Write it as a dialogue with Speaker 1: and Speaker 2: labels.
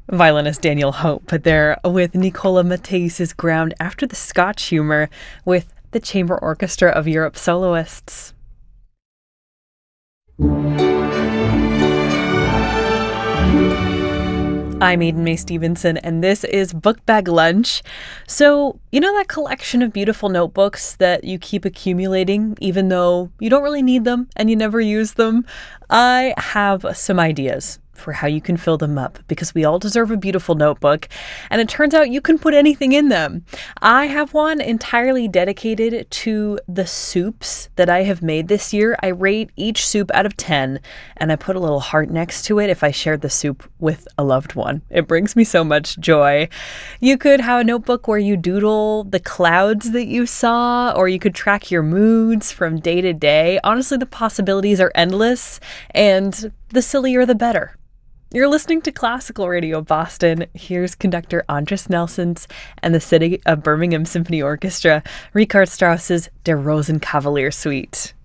Speaker 1: Violinist Daniel Hope there with Nicola Matheis's Ground after the Scotch humour with the Chamber Orchestra of Europe soloists. I'm Aidan May Stevenson, and this is Book Bag Lunch. So, you know that collection of beautiful notebooks that you keep accumulating even though you don't really need them and you never use them? I have some ideas for how you can fill them up, because we all deserve a beautiful notebook, and it turns out you can put anything in them. I have one entirely dedicated to the soups that I have made this year. I rate each soup out of 10, and I put a little heart next to it if I shared the soup with a loved one. It brings me so much joy. You could have a notebook where you doodle the clouds that you saw, or you could track your moods from day to day. Honestly, the possibilities are endless, and the sillier the better. You're listening to Classical Radio Boston. Here's conductor Andris Nelsons and the City of Birmingham Symphony Orchestra, Richard Strauss's Der Rosenkavalier Suite.